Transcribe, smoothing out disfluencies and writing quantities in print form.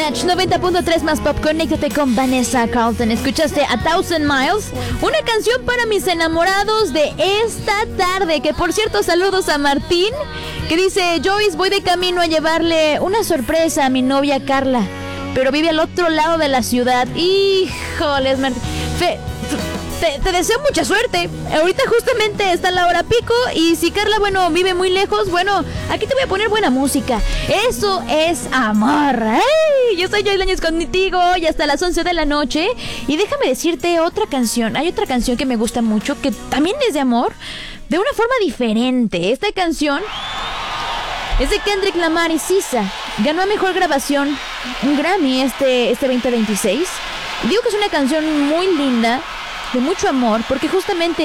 Match 90.3 más pop. Conéctate con Vanessa Carlton. Escuchaste A Thousand Miles, una canción para mis enamorados de esta tarde. Que por cierto, saludos a Martín, que dice: Joyce, voy de camino a llevarle una sorpresa a mi novia Carla, pero vive al otro lado de la ciudad. Híjoles, Martín. Te deseo mucha suerte. Ahorita justamente está la hora pico. Y si Carla, bueno, vive muy lejos, bueno, aquí te voy a poner buena música. Eso es amor. ¡Ay! Yo soy Joy Lañez contigo y hasta las 11 de la noche. Y déjame decirte otra canción. Hay otra canción que me gusta mucho, que también es de amor, de una forma diferente. Esta canción es de Kendrick Lamar y SZA. Ganó a Mejor Grabación un Grammy este 2026. Y digo que es una canción muy linda, de mucho amor, porque justamente